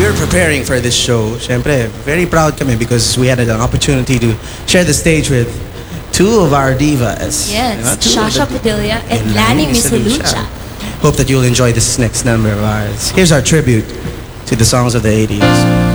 we're preparing for this show, syempre, very proud kami because we had an opportunity to share the stage with two of our divas. Yes, Diba? Two of Shasha the- Padilla and Lani Misulucha. Hope that you'll enjoy this next number of ours. Here's our tribute to the songs of the 80s.